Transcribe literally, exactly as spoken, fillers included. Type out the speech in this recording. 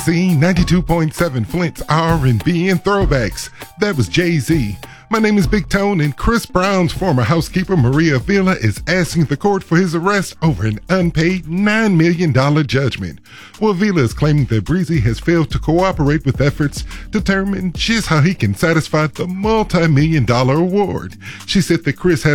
Z ninety-two point seven Flint's R and B and throwbacks. That was Jay-Z. My name is Big Tone, and Chris Brown's former housekeeper, Maria Villa, is asking the court for his arrest over an unpaid nine million dollars judgment. Well, Villa is claiming that Breezy has failed to cooperate with efforts to determine just how he can satisfy the multi-million dollar award. She said that Chris has